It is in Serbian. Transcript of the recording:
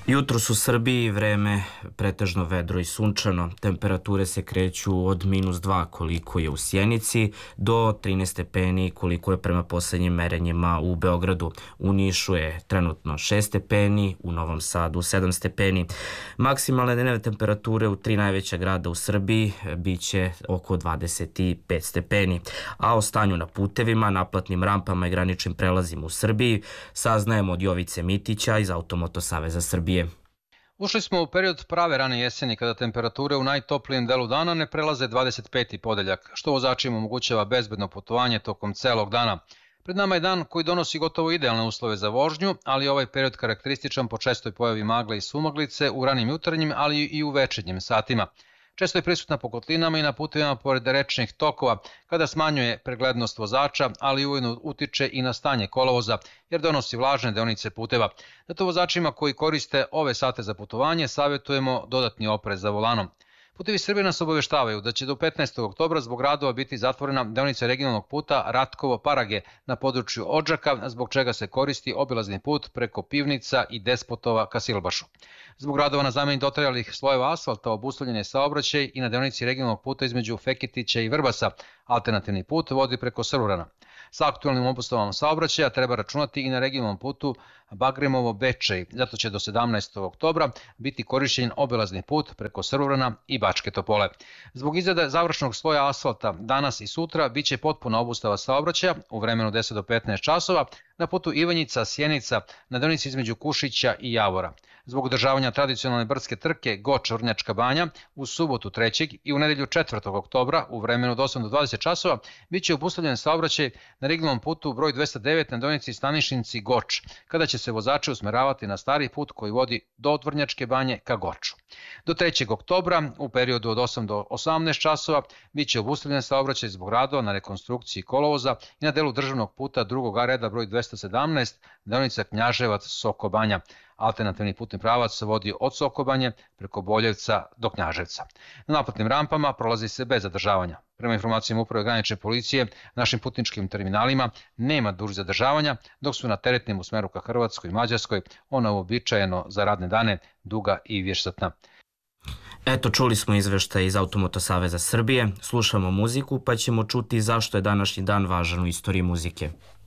Jutros u Srbiji vreme pretežno vedro i sunčano. Temperature se kreću od -2 koliko je u Sjenici do 13 stepeni koliko je prema poslednjim merenjima u Beogradu. U Nišu je trenutno 6 stepeni, u Novom Sadu 7 stepeni. Maksimalne dnevne temperature u 3 najveća grada u Srbiji biće oko 25 stepeni. A o stanju na putevima, naplatnim rampama i graničnim prelazima u Srbiji saznajemo od Jovice Mitića iz Automoto Saveza Srbije. Ušli smo u period prave rane jeseni kada temperature u najtoplijem delu dana ne prelaze 25. podeljak, što vozačima omogućava bezbedno putovanje tokom celog dana. Pred nama je dan koji donosi gotovo idealne uslove za vožnju, ali je ovaj period karakterističan po čestoj pojavi magle i sumaglice u ranim jutarnjim, ali i u večernjim satima. Često je prisutna po kotlinama i na putevima pored rečnih tokova, kada smanjuje preglednost vozača, ali ujedno utiče i na stanje kolovoza, jer donosi vlažne deonice puteva. Zato vozačima koji koriste ove sate za putovanje savjetujemo dodatni oprez za volanom. Putevi Srbije nas obaveštavaju da će do 15. oktobra zbog radova biti zatvorena deonica regionalnog puta Ratkovo-Parage na području Odžaka, zbog čega se koristi obilazni put preko Pivnica i Despotova ka Silbašu. Zbog radova na zameni dotrajalih slojeva asfalta obustavljen je saobraćaj i na deonici regionalnog puta između Feketića i Vrbasa. Alternativni put vodi preko Srurana. Sa aktualnim obustavom saobraćaja treba računati i na regionalnom putu Bagremovo-Bečej, zato će do 17. oktobra biti korišćen obilazni put preko Srurana i Bačke Topole. Zbog izrade završnog sloja asfalta danas i sutra biće potpuna obustava saobraćaja u vremenu 10 do 15 časova na putu Ivanjica-Sjenica na deonici između Kušića i Javora. Zbog održavanja tradicionalne brdske trke Goč-Vrnjačka banja u subotu 3. i u nedelju 4. oktobra u vremenu od 8 do 20 časova biće obustavljen saobraćaj na regionalnom putu broj 209 na deonici Stanišinci-Goč, kada će se vozači usmeravati na stari put koji vodi do Vrnjačke banje ka Goču. Do 3. oktobra u periodu od 8 do 18 časova biće obustavljen saobraćaj zbog radova na rekonstrukciji kolovoza i na delu državnog puta drugog A reda broj 217 deonica Knjaževac-Soko Banja. Alternativni putni pravac vodi od Sokobanje preko Boljevca do Knjaževca. Na naplatnim rampama prolazi se bez zadržavanja. Prema informacijama Uprave granične policije, našim putničkim terminalima nema dužih zadržavanja, dok su na teretnim u smeru ka Hrvatskoj i Mađarskoj ona uobičajeno za radne dane duga i višesatna. Eto, čuli smo izveštaj iz Automoto Saveza Srbije, slušamo muziku pa ćemo čuti zašto je današnji dan važan u istoriji muzike.